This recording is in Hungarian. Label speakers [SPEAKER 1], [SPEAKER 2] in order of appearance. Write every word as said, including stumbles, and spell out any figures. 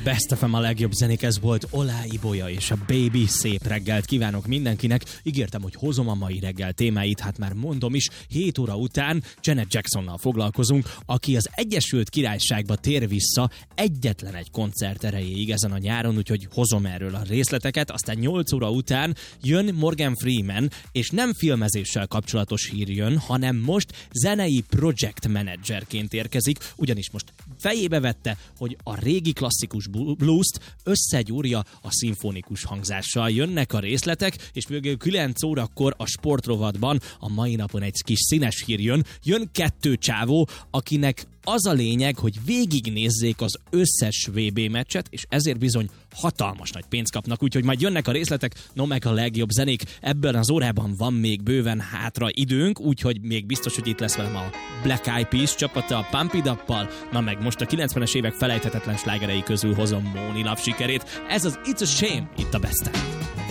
[SPEAKER 1] Best ef em a legjobb zenék, ez volt Olá Ibolya és a Baby. Szép reggelt kívánok mindenkinek. Ígértem, hogy hozom a mai reggel témáit, hát már mondom is, hét óra után Janet Jacksonnal foglalkozunk, aki az Egyesült Királyságba tér vissza egyetlen egy koncert erejéig ezen a nyáron, úgyhogy hozom erről a részleteket. Aztán nyolc óra után jön Morgan Freeman, és nem filmezéssel kapcsolatos hír jön, hanem most zenei project managerként érkezik, ugyanis most fejébe vette, hogy a régi klasszikus blues-t összegyúrja a szimfonikus hangzással. Jönnek a részletek, és végül kilenc órakor a sportrovatban a mai napon egy kis színes hír jön. Jön kettő csávó, akinek az a lényeg, hogy végignézzék az összes vé bé meccset, és ezért bizony hatalmas nagy pénzt kapnak, úgyhogy majd jönnek a részletek, no meg a legjobb zenék. Ebben az órában van még bőven hátra időnk, úgyhogy még biztos, hogy itt lesz velem a Black Eyed Peas csapata a Pump It Up-pal, na meg most a kilencvenes évek felejthetetlen slágerei közül hozom Móni Love sikerét. Ez az It's a Shame itt a Besten.